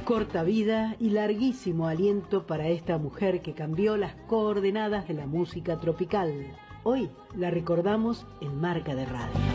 Corta vida y larguísimo aliento para esta mujer que cambió las coordenadas de la música tropical. Hoy la recordamos en Marca de Radio.